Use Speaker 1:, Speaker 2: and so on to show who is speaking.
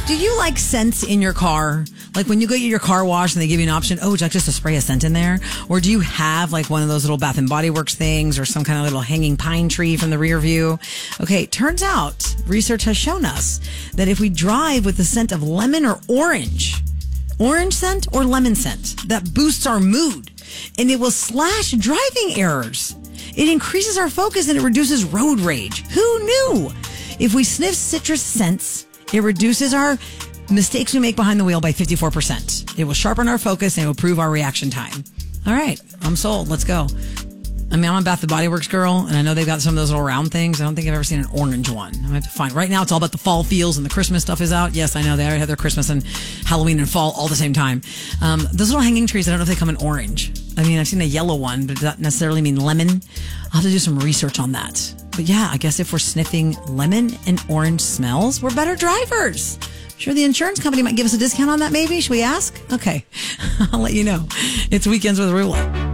Speaker 1: Do you like scents in your car? Like when you go get your car washed and they give you an option, would you like just to spray a scent in there? Or do you have like one of those little Bath and Body Works things or some kind of little hanging pine tree from the rear view? Okay, turns out research has shown us that if we drive with the scent of lemon or orange scent or lemon scent, that boosts our mood and it will slash driving errors. It increases our focus and it reduces road rage. Who knew? If we sniff citrus scents, it reduces our mistakes we make behind the wheel by 54%. It will sharpen our focus and it will improve our reaction time. All right, I'm sold. Let's go. I mean, I'm a Bath and Body Works girl, and I know they've got some of those little round things. I don't think I've ever seen an orange one. I'm going to have to find. Right now, it's all about the fall feels, and the Christmas stuff is out. Yes, I know. They already have their Christmas and Halloween and fall all the same time. Those little hanging trees, I don't know if they come in orange. I mean, I've seen a yellow one, but does that necessarily mean lemon? I'll have to do some research on that. But yeah, I guess if we're sniffing lemon and orange smells, we're better drivers. Sure, the insurance company might give us a discount on that, maybe? Should we ask? Okay. I'll let you know. It's Weekends with Rula.